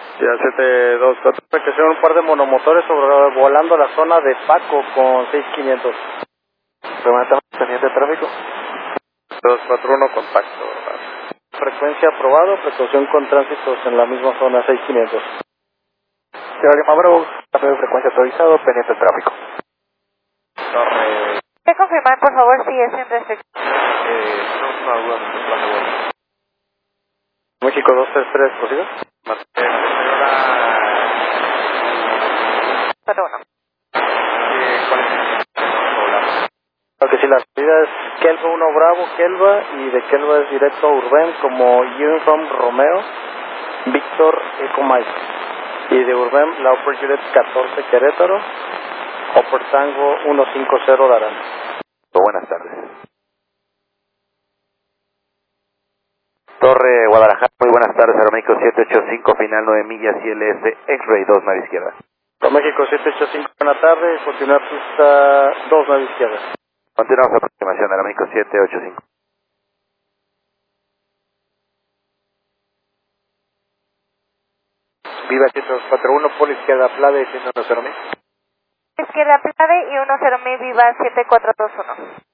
Ya 724, que un par de monomotores volando la zona de Paco con 6500. Levantamos pendiente de tráfico. 241 contacto. Frecuencia aprobado, precaución con tránsitos en la misma zona 6500. Sierra Lima Bravo, cambio de frecuencia autorizado, pendiente de tráfico. Torre. ¿Puede confirmar, por favor, si es en restricción? Tenemos una duda en nuestro plan de vuelo. México 233, ¿posible? Solo uno. ¿Cuál es? Porque si la salida es Kelva 1 Bravo, Kelva, y de Kelva es directo a Urben como Uniform Romeo, Víctor Eco Mike. Y de Urben, la Upper Juliet 14 Querétaro, Upper Tango 150 Darán. Buenas tardes. Torre Guadalajara, muy buenas tardes, Aeroméxico 785, final 9 millas, ILS, X-Ray 2, nave izquierda. Con México 785, buena tarde, continuar pista 2, nave izquierda. Continuamos la aproximación, Aeroméxico 785. Viva 741, por izquierda, Plave, 110 Izquierda clave y 10 Viva 7421.